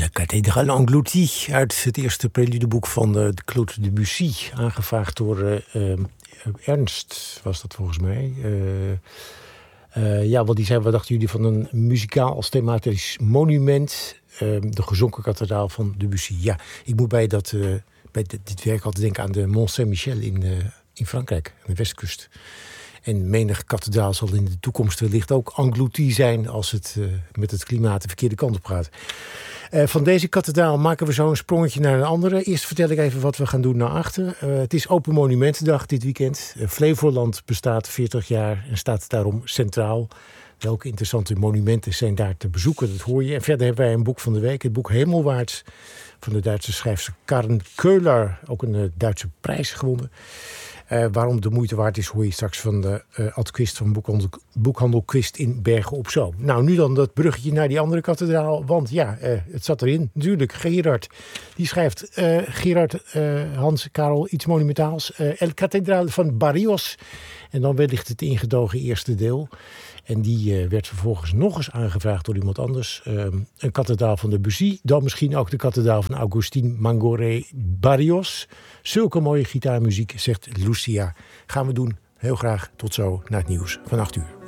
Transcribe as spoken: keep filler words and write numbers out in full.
Cathédrale Engloutie uit het eerste preludeboek van uh, Claude Debussy. Aangevraagd door uh, uh, Ernst, was dat volgens mij. Uh, uh, ja, wat die zei, wat dachten jullie van een muzikaal als thematisch monument? Uh, de gezonken kathedraal van Debussy. Ja, ik moet bij, dat, uh, bij dit, dit werk altijd denken aan de Mont Saint-Michel in, uh, in Frankrijk, aan de westkust. En menig kathedraal zal in de toekomst wellicht ook engloutie zijn als het uh, met het klimaat de verkeerde kant op gaat. Uh, van deze kathedraal maken we zo een sprongetje naar een andere. Eerst vertel ik even wat we gaan doen naar achter. Uh, het is Open Monumentendag dit weekend. Uh, Flevoland bestaat veertig jaar en staat daarom centraal. Welke interessante monumenten zijn daar te bezoeken, dat hoor je. En verder hebben wij een boek van de week, het boek Hemelwaarts van de Duitse schrijfster Karen Köhler. Ook een uh, Duitse prijs gewonnen. Uh, waarom de moeite waard is, hoor je straks van de uh, Ad Quist van Boekhandel, Boekhandel Quist in Bergen op Zoom. Nou, nu dan dat bruggetje naar die andere kathedraal. Want ja, uh, het zat erin. Natuurlijk, Gerard. Die schrijft, uh, Gerard, uh, Hans, Karel, iets monumentaals. Uh, El Catedral van Barrios. En dan wellicht het ingedogen eerste deel. En die uh, werd vervolgens nog eens aangevraagd door iemand anders. Uh, een kathedraal van Debussy. Dan misschien ook de kathedraal van Agustín Mangoré Barrios. Zulke mooie gitaarmuziek, zegt Lucia. Gaan we doen. Heel graag tot zo naar het nieuws van acht uur.